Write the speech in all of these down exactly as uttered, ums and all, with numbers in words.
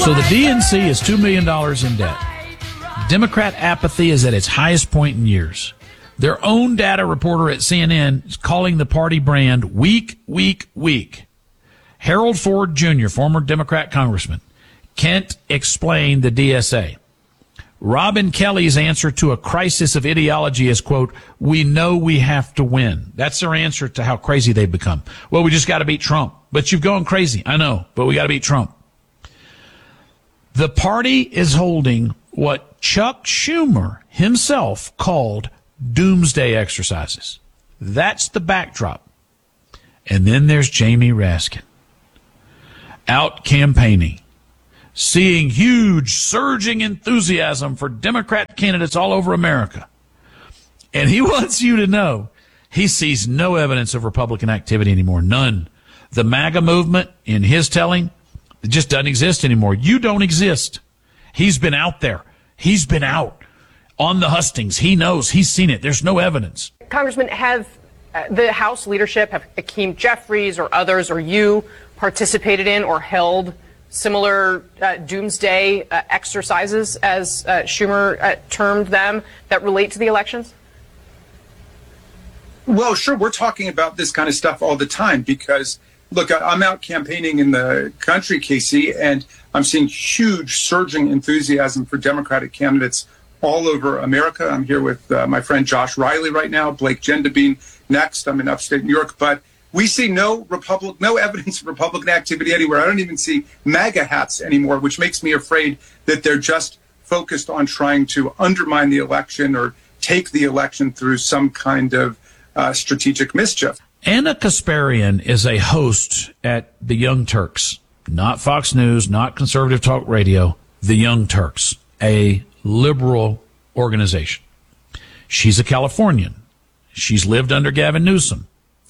So the D N C is two million dollars in debt. Democrat apathy is at its highest point in years. Their own data reporter at C N N is calling the party brand weak, weak, weak. Harold Ford Junior, former Democrat congressman, can't explain the D S A. Robin Kelly's answer to a crisis of ideology is, quote, we know we have to win. That's their answer to how crazy they've become. Well, we just got to beat Trump. But you've gone crazy. I know, but we got to beat Trump. The party is holding what Chuck Schumer himself called doomsday exercises. That's the backdrop. And then there's Jamie Raskin out campaigning, seeing huge surging enthusiasm for Democrat candidates all over America. And he wants you to know he sees no evidence of Republican activity anymore. None. The MAGA movement, in his telling, it just doesn't exist anymore. You don't exist. He's been out there. He's been out on the hustings. He knows. He's seen it. There's no evidence. Congressman, have uh, the House leadership, have Hakeem Jeffries or others or you participated in or held similar uh, doomsday uh, exercises, as uh, Schumer uh, termed them, that relate to the elections? Well, sure. We're talking about this kind of stuff all the time because, look, I'm out campaigning in the country, Casey, and I'm seeing huge surging enthusiasm for Democratic candidates all over America. I'm here with uh, my friend Josh Riley right now, Blake Gendabine next. I'm in upstate New York, but we see no Republic, no evidence of Republican activity anywhere. I don't even see MAGA hats anymore, which makes me afraid that they're just focused on trying to undermine the election or take the election through some kind of uh, strategic mischief. Anna Kasparian is a host at the Young Turks, not Fox News, not conservative talk radio, the Young Turks, a liberal organization. She's a Californian. She's lived under Gavin Newsom.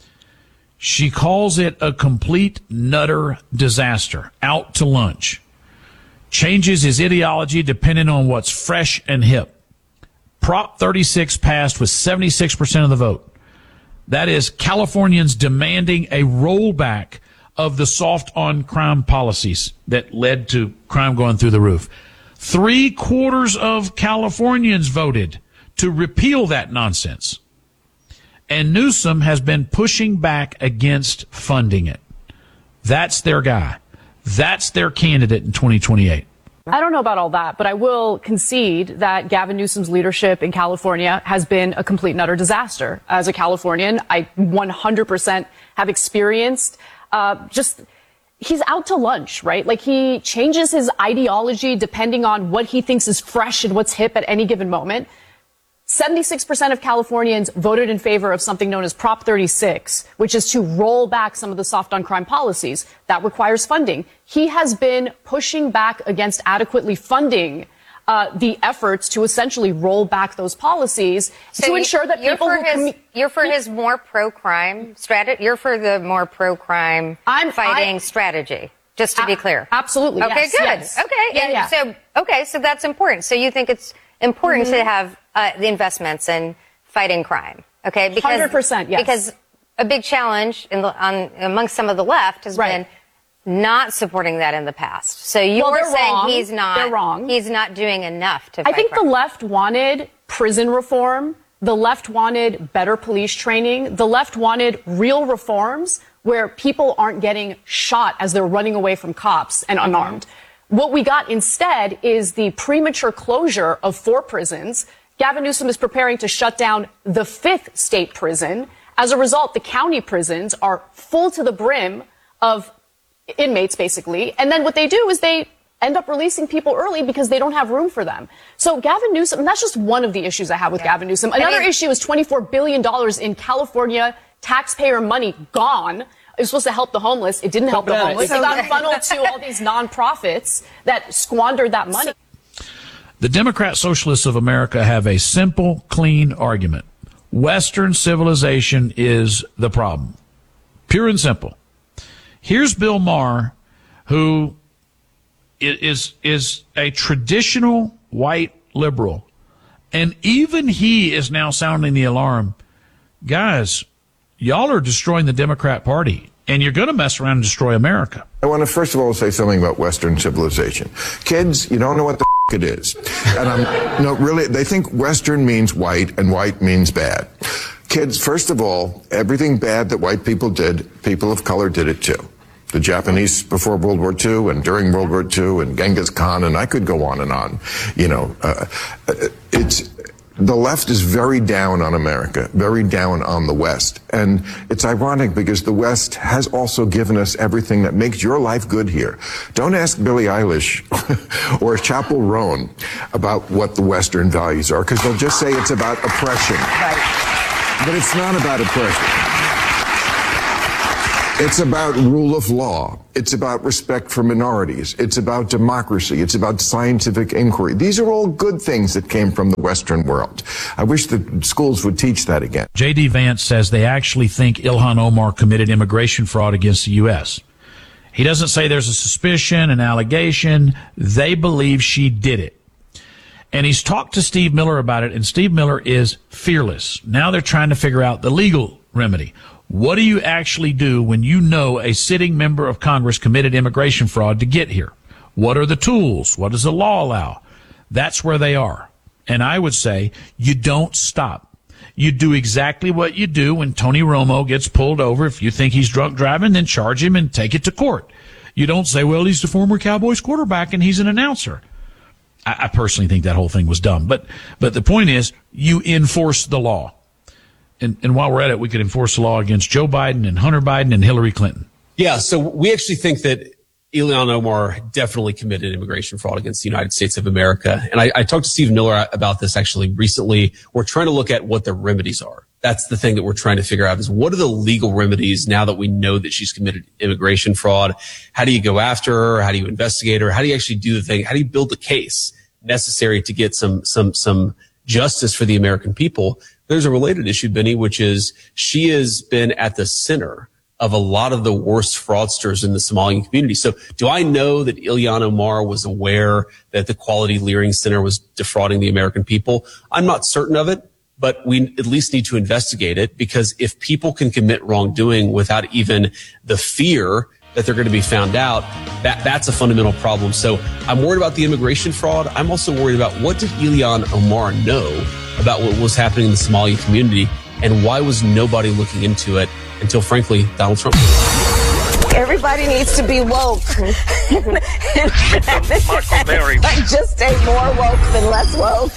She calls it a complete nutter disaster, out to lunch. Changes his ideology depending on what's fresh and hip. Prop thirty-six passed with seventy-six percent of the vote. That is Californians demanding a rollback of the soft on crime policies that led to crime going through the roof. Three quarters of Californians voted to repeal that nonsense. And Newsom has been pushing back against funding it. That's their guy. That's their candidate in twenty twenty-eight. I don't know about all that, but I will concede that Gavin Newsom's leadership in California has been a complete and utter disaster. As a Californian, I one hundred percent have experienced uh, just he's out to lunch, right? Like he changes his ideology depending on what he thinks is fresh and what's hip at any given moment. seventy-six percent of Californians voted in favor of something known as Prop thirty-six, which is to roll back some of the soft on crime policies. That requires funding. He has been pushing back against adequately funding uh, the efforts to essentially roll back those policies so to ensure that you're people for who his, commu- you're for his more pro-crime strategy. You're for the more pro-crime I'm, fighting I, strategy. Just to be clear. Absolutely. Okay, yes, good. Yes. Okay. Yeah, and yeah. so, okay, so that's important. So you think it's important mm-hmm. to have uh, the investments in fighting crime. Okay. Because, one hundred percent, yes. Because a big challenge in the, on, amongst some of the left has right. been not supporting that in the past. So you're well, saying wrong. he's not, they're wrong. he's not doing enough to I fight think crime. the left wanted prison reform. The left wanted better police training. The left wanted real reforms where people aren't getting shot as they're running away from cops and unarmed. Mm-hmm. What we got instead is the premature closure of four prisons. Gavin Newsom is preparing to shut down the fifth state prison. As a result, the county prisons are full to the brim of inmates, basically. And then what they do is they end up releasing people early because they don't have room for them. So Gavin Newsom, and that's just one of the issues I have with yeah. Gavin Newsom. Another I mean, issue is twenty-four billion dollars in California taxpayer money gone. It was supposed to help the homeless. It didn't help the homeless. It got funneled to all these nonprofits that squandered that money. The Democrat Socialists of America have a simple, clean argument. Western civilization is the problem. Pure and simple. Here's Bill Maher, who is is a traditional white liberal, and even he is now sounding the alarm. Guys, y'all are destroying the Democrat Party. and you're going to mess around and destroy America. I want to first of all say something about Western civilization. Kids, you don't know what the f- it is. And I'm, no, really, they think Western means white and white means bad. Kids, first of all, everything bad that white people did, people of color did it too. The Japanese before World War Two and during World War Two and Genghis Khan, and I could go on and on. You know, uh, it's, the left is very down on America, very down on the West. And it's ironic because the West has also given us everything that makes your life good here. Don't ask Billie Eilish or Chappell Roan about what the Western values are, because they'll just say it's about oppression. Right. But it's not about oppression. It's about rule of law. It's about respect for minorities. It's about democracy. It's about scientific inquiry. These are all good things that came from the Western world. I wish the schools would teach that again. J D. Vance says they actually think Ilhan Omar committed immigration fraud against the U S. He doesn't say there's a suspicion, an allegation. They believe she did it. And he's talked to Steve Miller about it, and Steve Miller is fearless. Now they're trying to figure out the legal remedy. What do you actually do when you know a sitting member of Congress committed immigration fraud to get here? What are the tools? What does the law allow? That's where they are. And I would say you don't stop. You do exactly what you do when Tony Romo gets pulled over. If you think he's drunk driving, then charge him and take it to court. You don't say, well, he's the former Cowboys quarterback and he's an announcer. I, I personally think that whole thing was dumb. But, but the point is, you enforce the law. And, and while we're at it, we could enforce the law against Joe Biden and Hunter Biden and Hillary Clinton. Yeah, so we actually think that Ilhan Omar definitely committed immigration fraud against the United States of America. And I, I talked to Steve Miller about this actually recently. We're trying to look at what the remedies are. That's the thing that we're trying to figure out is what are the legal remedies now that we know that she's committed immigration fraud? How do you go after her? How do you investigate her? How do you actually do the thing? How do you build the case necessary to get some, some, some justice for the American people? There's a related issue, Benny, which is she has been at the center of a lot of the worst fraudsters in the Somalian community. So do I know that Ilhan Omar was aware that the Quality Leering Center was defrauding the American people? I'm not certain of it, but we at least need to investigate it, because if people can commit wrongdoing without even the fear that they're going to be found out, that that's a fundamental problem. So I'm worried about the immigration fraud. I'm also worried about what did Ilhan Omar know about what was happening in the Somali community, and why was nobody looking into it until, frankly, Donald Trump did. Everybody needs to be woke. Like, just stay more woke than less woke.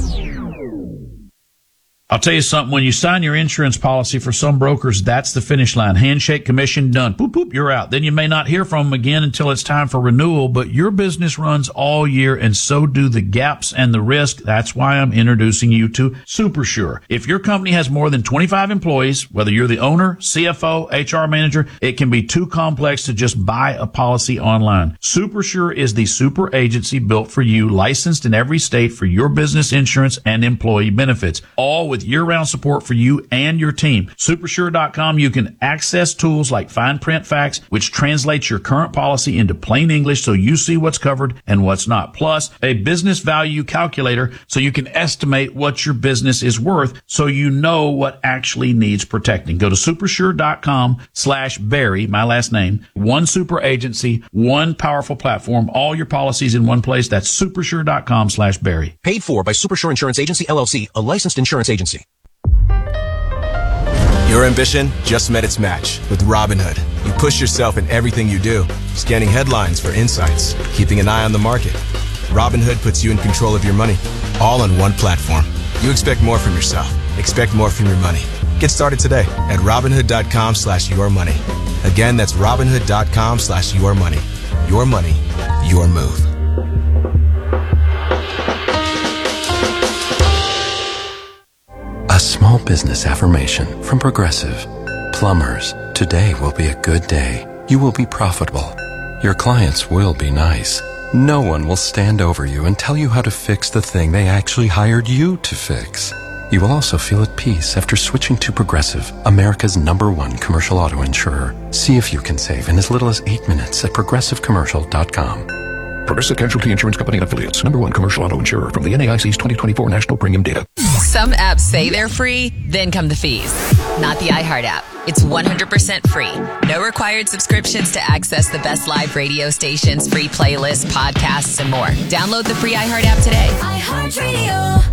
I'll tell you something. When you sign your insurance policy, for some brokers, that's the finish line. Handshake, commission, done. Boop, boop, you're out. Then you may not hear from them again until it's time for renewal, but your business runs all year, and so do the gaps and the risk. That's why I'm introducing you to SuperSure. If your company has more than twenty-five employees, whether you're the owner, C F O, H R manager, it can be too complex to just buy a policy online. SuperSure is the super agency built for you, licensed in every state for your business insurance and employee benefits, all with year-round support for you and your team. Supersure dot com, you can access tools like fine print facts, which translates your current policy into plain English so you see what's covered and what's not. Plus, a business value calculator so you can estimate what your business is worth so you know what actually needs protecting. Go to supersure dot com slash Barry, my last name. One super agency, one powerful platform, all your policies in one place. That's supersure dot com slash Barry. Paid for by Supersure Insurance Agency, L L C, a licensed insurance agency. Your ambition just met its match with Robinhood. You push yourself in everything you do, scanning headlines for insights, keeping an eye on the market. Robinhood puts you in control of your money, all on one platform. You expect more from yourself. Expect more from your money. Get started today at Robinhood dot com slash your money. Again, that's Robinhood dot com slash your money. Your money, your move. A small business affirmation from Progressive. Plumbers, today will be a good day. You will be profitable. Your clients will be nice. No one will stand over you and tell you how to fix the thing they actually hired you to fix. You will also feel at peace after switching to Progressive, America's number one commercial auto insurer. See if you can save in as little as eight minutes at progressive commercial dot com. Progressive Casualty Insurance Company and Affiliates. Number one commercial auto insurer from the N A I C's twenty twenty-four National Premium Data. Some apps say they're free, then come the fees. not the iHeart app. It's one hundred percent free. No required subscriptions to access the best live radio stations, free playlists, podcasts, and more. Download the free iHeart app today. iHeartRadio.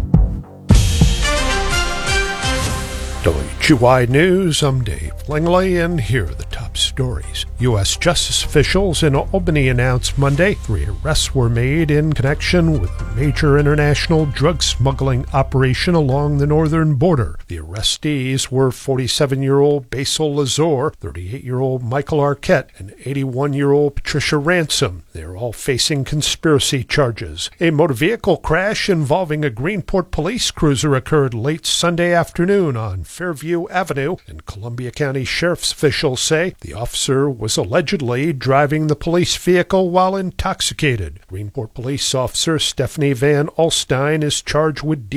W G Y News, I'm Dave Langley, and here are the top stories. U S justice officials in Albany announced Monday three arrests were made in connection with a major international drug smuggling operation along the northern border. The arrestees were forty-seven-year-old Basil Lazor, thirty-eight-year-old Michael Arquette, and eighty-one-year-old Patricia Ransom. They are all facing conspiracy charges. A motor vehicle crash involving a Greenport police cruiser occurred late Sunday afternoon on Fairview Avenue, and Columbia County Sheriff's officials say the officer was allegedly driving the police vehicle while intoxicated. Greenport police officer Stephanie Van Alstyne is charged with